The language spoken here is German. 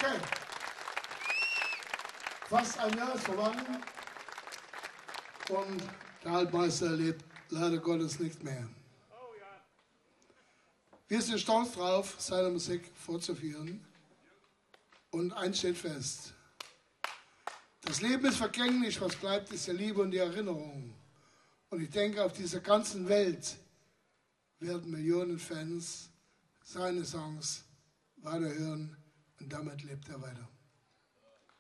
Okay. Fast ein Jahr ist vergangen und der Altmeister lebt leider Gottes nicht mehr. Wir sind stolz drauf, seine Musik fortzuführen. Und eins steht fest. Das Leben ist vergänglich, was bleibt, ist die Liebe und die Erinnerung. Und ich denke, auf dieser ganzen Welt werden Millionen Fans seine Songs weiterhören und damit lebt er weiter.